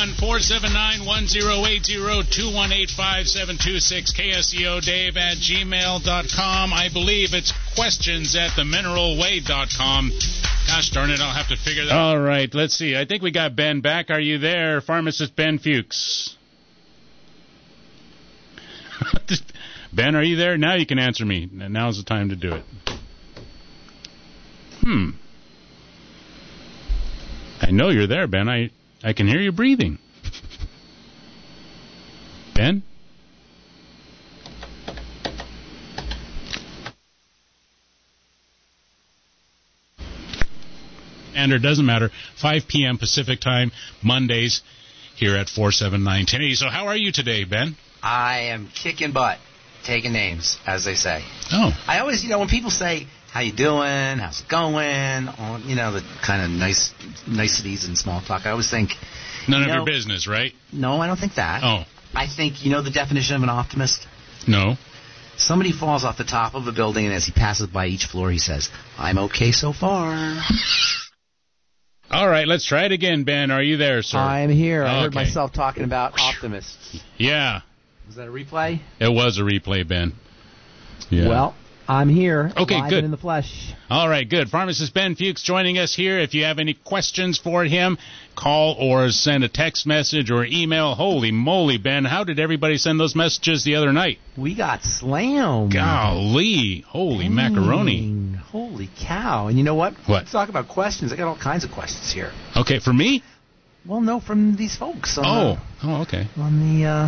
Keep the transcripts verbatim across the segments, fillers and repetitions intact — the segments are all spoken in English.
one, four seven nine, one zero eight zero, two one eight five, seven two six, K S E O Dave at gmail dot com. I believe it's questions at the mineral way dot com. Gosh darn it, I'll have to figure that out. All right, let's see. I think we got Ben back. Are you there, Pharmacist Ben Fuchs? Ben, are you there? Now you can answer me. Now's the time to do it. Hmm. I know you're there, Ben. I, I can hear you breathing. Ben? And it doesn't matter. five p.m. Pacific time, Mondays, here at four seven nine, ten eighty. So how are you today, Ben? I am kicking butt, taking names, as they say. Oh. I always, you know, when people say, how you doing, how's it going, or, you know, the kind of nice niceties and small talk, I always think... None you of know, your business, right? No, I don't think that. Oh. I think, you know the definition of an optimist? No. Somebody falls off the top of a building, and as he passes by each floor, he says, I'm okay so far. All right, let's try it again, Ben. Are you there, sir? I'm here. I okay. heard myself talking about optimists. Yeah. Was that a replay? It was a replay, Ben. Yeah. Well, I'm here. Okay, live good. and in the flesh. All right, good. Pharmacist Ben Fuchs joining us here. If you have any questions for him, call or send a text message or email. Holy moly, Ben, how did everybody send those messages the other night? We got slammed. Golly. Holy Dang. macaroni. Holy cow. And you know what? What? Let's talk about questions. I got all kinds of questions here. Okay, for me? Well, no, from these folks. On Oh, the, oh, okay. On the, uh,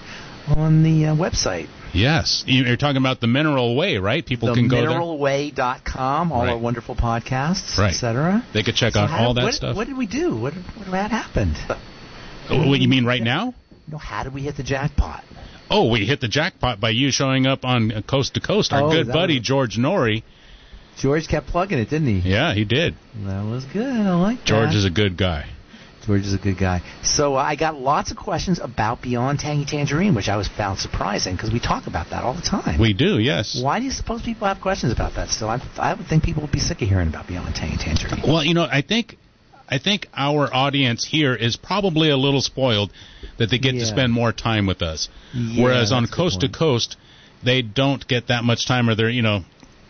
on the uh, website. Yes. You're talking about the Mineral Way, right? People the can go there. the mineral way dot com, all right. our wonderful podcasts, right. et cetera. They could check so out how, all that what, stuff. What did we do? What, what, what happened? Oh, what you mean right now? No, how did we hit the jackpot? Oh, we hit the jackpot by you showing up on uh, Coast to Coast. Our oh, good buddy, was... George Norrie. George kept plugging it, didn't he? Yeah, he did. That was good. I like that. George is a good guy. George is a good guy. So uh, I got lots of questions about Beyond Tangy Tangerine, which I was found surprising because we talk about that all the time. We do, yes. Why do you suppose people have questions about that still? I, I would think people would be sick of hearing about Beyond Tangy Tangerine. Well, you know, I think I think our audience here is probably a little spoiled that they get yeah. to spend more time with us. Yeah, Whereas on that's a good Coast to point. Coast, they don't get that much time, or they're, you know,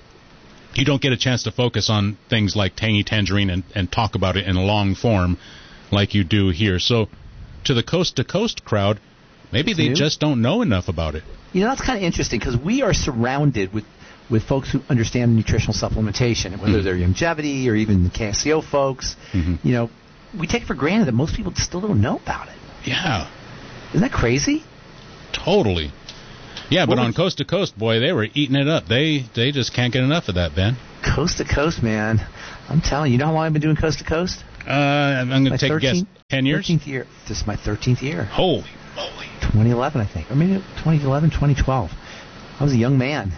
you don't get a chance to focus on things like Tangy Tangerine and, and talk about it in long form like you do here. So to the Coast to Coast crowd, maybe they You? just don't know enough about it. You know, that's kind of interesting because we are surrounded with, with folks who understand nutritional supplementation, whether Mm-hmm. they're Youngevity or even the K S E O folks. Mm-hmm. You know, we take for granted that most people still don't know about it. Yeah, Isn't that crazy? totally. Yeah, but What on was- Coast to Coast, boy, they were eating it up. They they just can't get enough of that, Ben. Coast to Coast, man. I'm telling you, you know how long I've been doing Coast to Coast? Uh, I'm going to My take a guess. thirteenth Ten years? thirteenth year. This is my thirteenth year. Holy moly. twenty eleven, I think. Or maybe twenty eleven, twenty twelve. I was a young man.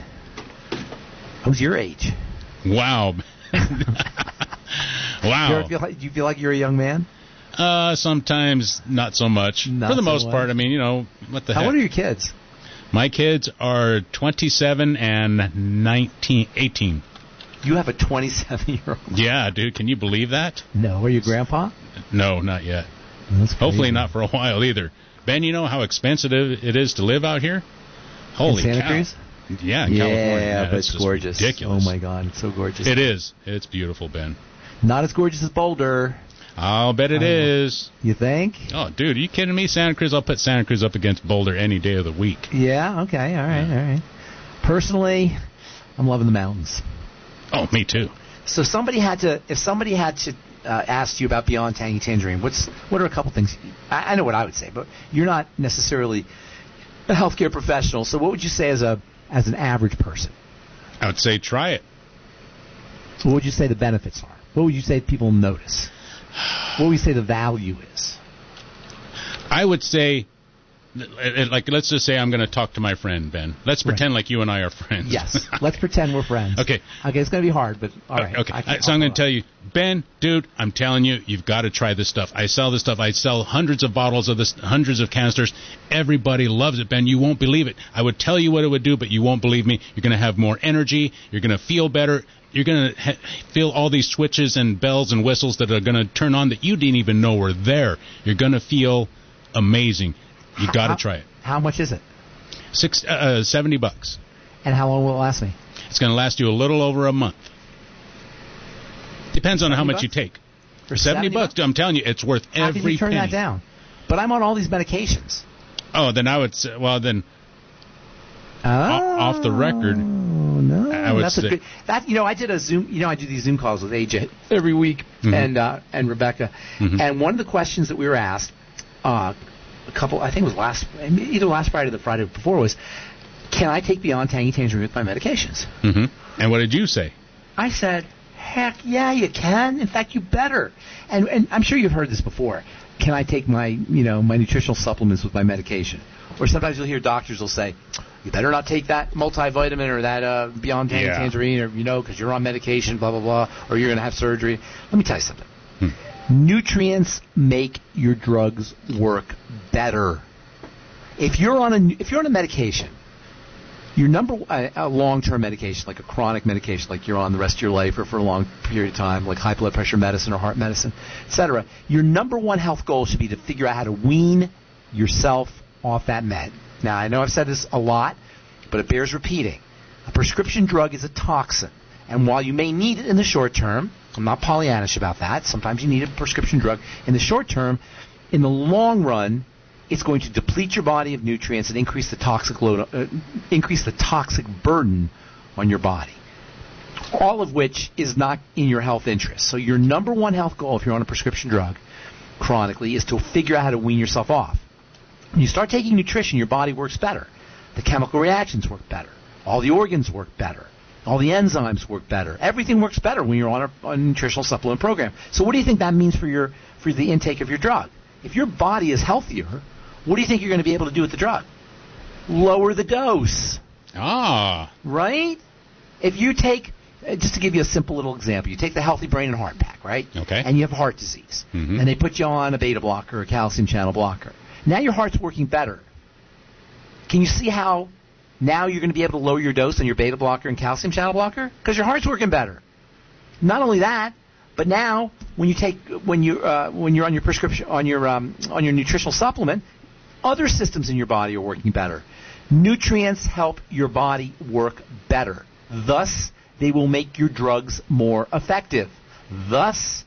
I was your age. Wow. Do you, wow. ever feel like, do you feel like you're a young man? Uh, sometimes not so much. Not For the so most much. part, I mean, you know, what the How heck. old are your kids? My kids are twenty-seven and nineteen, eighteen. You have a twenty-seven-year-old. Yeah, dude, can you believe that? No. Are you grandpa? No, not yet. That's Hopefully crazy. not for a while either. Ben, you know how expensive it is to live out here? Holy In Santa cow. Cruz? Yeah, in yeah, California. Yeah, but it's it's just gorgeous. ridiculous. Oh, my God. It's so gorgeous. It is. It's beautiful, Ben. Not as gorgeous as Boulder. I'll bet it Oh. is. You think? Oh, dude, are you kidding me? Santa Cruz, I'll put Santa Cruz up against Boulder any day of the week. Yeah, okay. All right, all right. Personally, I'm loving the mountains. Oh, me too. So somebody had to, if somebody had to uh, ask you about Beyond Tangy Tangerine, what's what are a couple things? I, I know what I would say, but you're not necessarily a healthcare professional. So what would you say as a as an average person? I would say try it. What would you say the benefits are? What would you say people notice? What would you say the value is? I would say like, let's just say I'm going to talk to my friend, Ben. Let's pretend right. like you and I are friends. Yes, let's pretend we're friends. Okay. Okay, it's going to be hard, but all right. Okay, I, so I'm going to tell you, Ben, dude, I'm telling you, you've got to try this stuff. I sell this stuff. I sell hundreds of bottles of this, hundreds of canisters. Everybody loves it, Ben. You won't believe it. I would tell you what it would do, but you won't believe me. You're going to have more energy. You're going to feel better. You're going to ha- feel all these switches and bells and whistles that are going to turn on that you didn't even know were there. You're going to feel amazing. You got to try it. How much is it? Six, uh, seventy bucks. And how long will it last me? It's going to last you a little over a month. Depends on how much bucks? you take. For seventy bucks, I'm telling you, it's worth how every can you turn penny. that down? But I'm on all these medications. Oh, then I would say, well, then oh, off the record, no, I would that's say, a good. That you know, I did a Zoom. You know, I do these Zoom calls with A J every week, mm-hmm. and uh, and Rebecca. Mm-hmm. And one of the questions that we were asked, uh, a couple, I think it was last, either last Friday or the Friday before, was, can I take Beyond Tangy Tangerine with my medications? Mm-hmm. And what did you say? I said, heck yeah, you can. In fact, you better. And and I'm sure you've heard this before. Can I take my, you know, my nutritional supplements with my medication? Or sometimes you'll hear doctors will say, you better not take that multivitamin or that uh, Beyond Tangy yeah. Tangerine, or, you know, because you're on medication, blah, blah, blah, or you're going to have surgery. Let me tell you something. Hmm. Nutrients make your drugs work better. If you're on a if you're on a medication, your number a, a long-term medication, like a chronic medication, like you're on the rest of your life or for a long period of time, like high blood pressure medicine or heart medicine, et cetera, your number one health goal should be to figure out how to wean yourself off that med. Now, I know I've said this a lot, but it bears repeating. A prescription drug is a toxin, and while you may need it in the short term, I'm not Pollyannish about that. Sometimes you need a prescription drug. In the short term, in the long run, it's going to deplete your body of nutrients and increase the toxic load, uh, increase the toxic burden on your body. All of which is not in your health interest. So your number one health goal, if you're on a prescription drug chronically, is to figure out how to wean yourself off. When you start taking nutrition, your body works better. The chemical reactions work better. All the organs work better. All the enzymes work better. Everything works better when you're on a, on a nutritional supplement program. So what do you think that means for your for the intake of your drug? If your body is healthier, what do you think you're going to be able to do with the drug? Lower the dose. Ah. Right? If you take, just to give you a simple little example, you take the Healthy Brain and Heart Pack, right? Okay. And you have heart disease. Mm-hmm. And they put you on a beta blocker or a calcium channel blocker. Now your heart's working better. Can you see how now you're going to be able to lower your dose on your beta blocker and calcium channel blocker? Because your heart's working better. Not only that, but now when you take when you uh, when you're on your prescription on your um, on your nutritional supplement, other systems in your body are working better. Nutrients help your body work better. Thus, they will make your drugs more effective. Thus,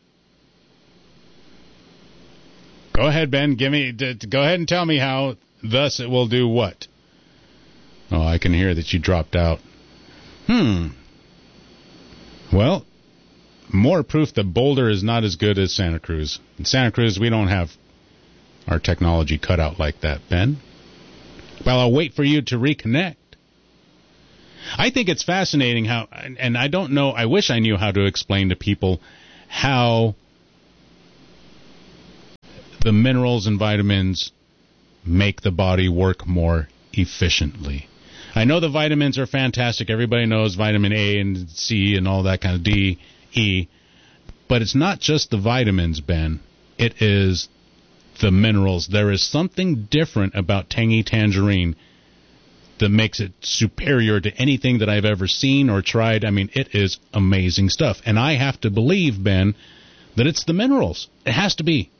go ahead, Ben. Give me. D- go ahead and tell me how. Thus, it will do what? Oh, I can hear that you dropped out. Hmm. Well, more proof that Boulder is not as good as Santa Cruz. In Santa Cruz, we don't have our technology cut out like that, Ben. Well, I'll wait for you to reconnect. I think it's fascinating how, and I don't know, I wish I knew how to explain to people how the minerals and vitamins make the body work more efficiently. I know the vitamins are fantastic. Everybody knows vitamin A and C and all that kind of D, E. But it's not just the vitamins, Ben. It is the minerals. There is something different about Tangy Tangerine that makes it superior to anything that I've ever seen or tried. I mean, it is amazing stuff. And I have to believe, Ben, that it's the minerals. It has to be.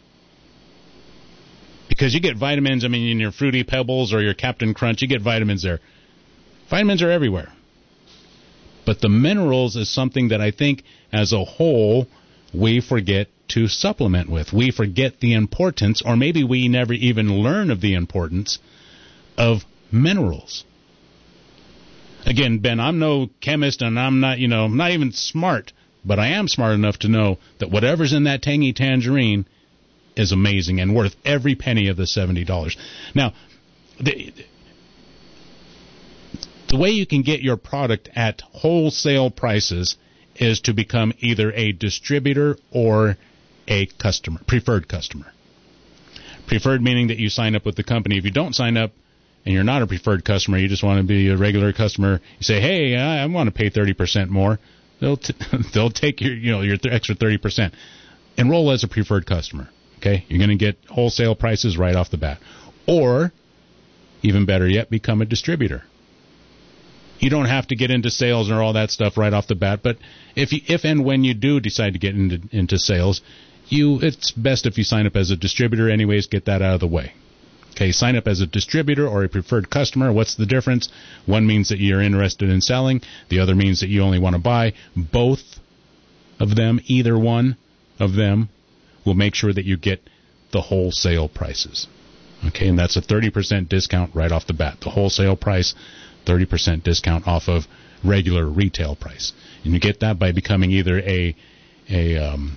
Because you get vitamins, I mean, in your Fruity Pebbles or your Captain Crunch, you get vitamins there. Vitamins are everywhere. But the minerals is something that I think, as a whole, we forget to supplement with. We forget the importance, or maybe we never even learn of the importance of minerals. Again, Ben, I'm no chemist, and I'm not, you know, I'm not even smart, but I am smart enough to know that whatever's in that Tangy Tangerine is amazing and worth every penny of the seventy dollars. Now, the, the way you can get your product at wholesale prices is to become either a distributor or a customer, preferred customer. Preferred meaning that you sign up with the company. If you don't sign up and you're not a preferred customer, you just want to be a regular customer, you say, hey, I, I want to pay thirty percent more. They'll t- they'll take your you know your th- extra thirty percent. Enroll as a preferred customer. Okay, you're going to get wholesale prices right off the bat, or even better yet, become a distributor. You don't have to get into sales or all that stuff right off the bat, but if you, if and when you do decide to get into into sales, you it's best if you sign up as a distributor. Anyways, get that out of the way. Okay, sign up as a distributor or a preferred customer. What's the difference? One means that you're interested in selling. The other means that you only want to buy. Both of them, either one of them, will make sure that you get the wholesale prices. Okay, and that's a thirty percent discount right off the bat. The wholesale price, thirty percent discount off of regular retail price. And you get that by becoming either a a um,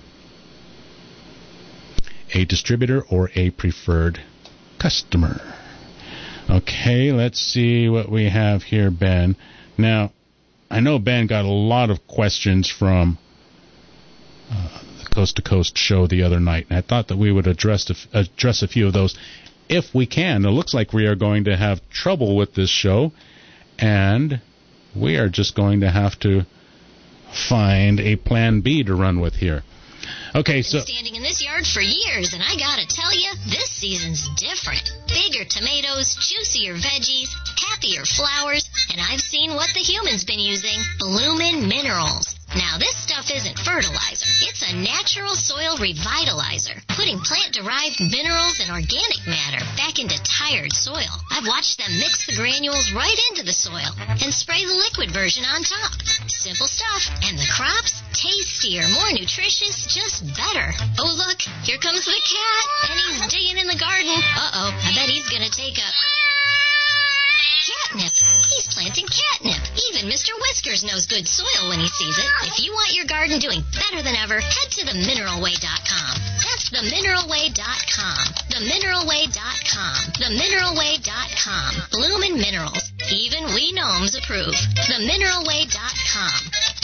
a distributor or a preferred customer. Okay, let's see what we have here, Ben. Now, I know Ben got a lot of questions from uh, the Coast to Coast show the other night, and I thought that we would address a, address a few of those if we can. It looks like we are going to have trouble with this show, and we are just going to have to find a plan B to run with here. Okay, so... I've been standing in this yard for years, and I gotta tell you, this season's different. Bigger tomatoes, juicier veggies, happier flowers, and I've seen what the human's been using, Bloomin' Minerals. Now, this stuff isn't fertilizer. It's a natural soil revitalizer, putting plant-derived minerals and organic matter back into tired soil. I've watched them mix the granules right into the soil and spray the liquid version on top. Simple stuff, and the crops? Tastier, more nutritious, just better. Oh, look, here comes the cat, and he's digging in the garden. Uh-oh, I bet he's gonna take a... catnip. He's planting catnip. Even Mister Whiskers knows good soil when he sees it. If you want your garden doing better than ever, head to the mineral way dot com. That's the mineral way dot com. the mineral way dot com. the mineral way dot com. Bloomin' Minerals. Even we gnomes approve. the mineral way dot com.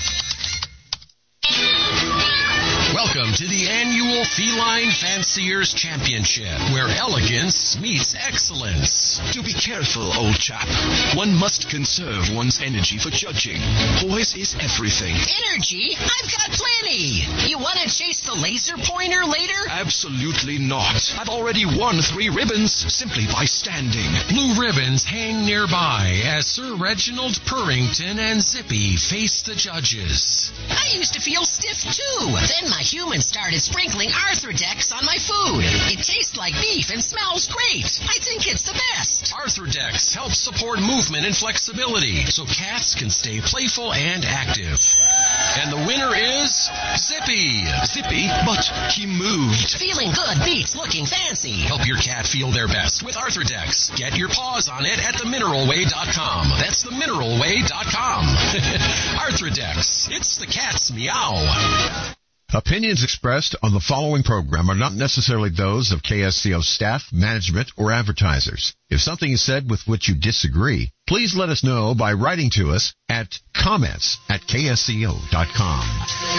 Welcome to the annual Feline Fanciers Championship, where elegance meets excellence. Do be careful, old chap. One must conserve one's energy for judging. Poise is everything. Energy? I've got plenty. You want to chase the laser pointer later? Absolutely not. I've already won three ribbons simply by standing. Blue ribbons hang nearby as Sir Reginald Purrington and Zippy face the judges. I used to feel stiff too. Then my human started sprinkling Arthrodex on my food. It tastes like beef and smells great. I think it's the best. Arthrodex helps support movement and flexibility so cats can stay playful and active. And the winner is Zippy. Zippy, but he moved. Feeling good beats looking fancy. Help your cat feel their best with Arthrodex. Get your paws on it at the mineral way dot com. That's the mineral way dot com. Arthrodex. It's the cat's meow. Opinions expressed on the following program are not necessarily those of K S C O staff, management, or advertisers. If something is said with which you disagree, please let us know by writing to us at comments at K S C O dot com.